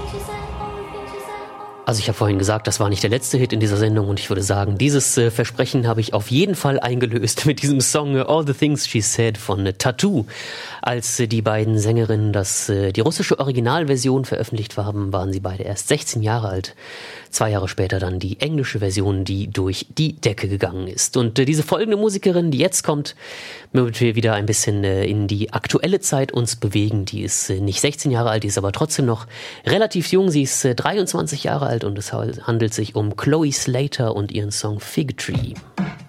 Also ich habe vorhin gesagt, das war nicht der letzte Hit in dieser Sendung und ich würde sagen, dieses Versprechen habe ich auf jeden Fall eingelöst mit diesem Song All the Things She Said von Tattoo. Als die beiden Sängerinnen die russische Originalversion veröffentlicht haben, waren sie beide erst 16 Jahre alt. 2 Jahre später dann die englische Version, die durch die Decke gegangen ist. Und diese folgende Musikerin, die jetzt kommt, wird wir wieder ein bisschen in die aktuelle Zeit uns bewegen. Die ist nicht 16 Jahre alt, die ist aber trotzdem noch relativ jung. Sie ist 23 Jahre alt und es handelt sich um Chloe Slater und ihren Song Fig Tree.